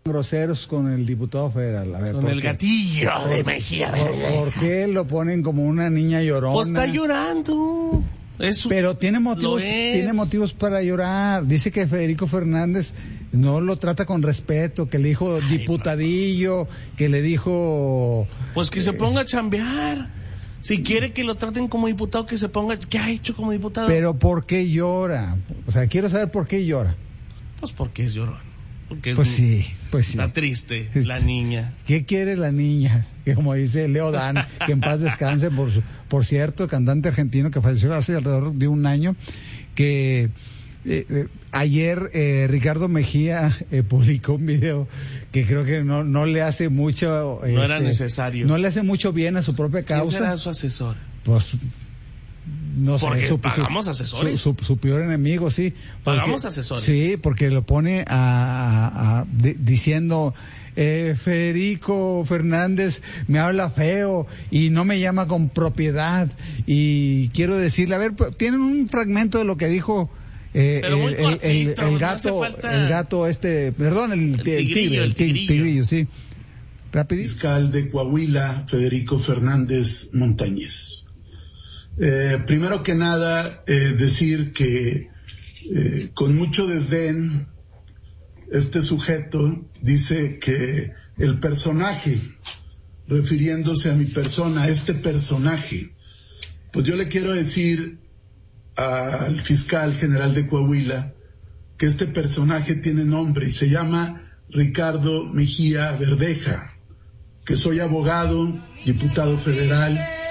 groseros con el diputado federal? A ver, con el gatillo de Mejía. ¿Por qué lo ponen como una niña llorona? Pues está llorando. Pero tiene motivos para llorar. Dice que Federico Fernández no lo trata con respeto, que le dijo diputadillo, que le dijo... Pues que se ponga a chambear. Si quiere que lo traten como diputado, que se ponga... ¿Qué ha hecho como diputado? Pero ¿por qué llora? O sea, quiero saber por qué llora. Pues porque es llorón. Porque pues sí. Está triste la niña. ¿Qué quiere la niña? Que como dice Leo Dan, que en paz descanse, por cierto, cantante argentino que falleció hace alrededor de un año, que ayer Ricardo Mejía publicó un video que creo que no le hace mucho... No era necesario. No le hace mucho bien a su propia causa. ¿Quién será su asesor? Pues... No porque sé, pagamos asesores. Su peor enemigo, sí. Pagamos asesores. Sí, porque lo pone diciendo, Federico Fernández me habla feo y no me llama con propiedad. Y quiero decirle, a ver, tienen un fragmento de lo que dijo el tigrillo, sí. Rapidito. Fiscal de Coahuila, Federico Fernández Montañez. Primero que nada, decir que con mucho desdén este sujeto dice que el personaje, refiriéndose a mi persona, este personaje, pues yo le quiero decir al fiscal general de Coahuila que este personaje tiene nombre y se llama Ricardo Mejía Verdeja, que soy abogado, diputado federal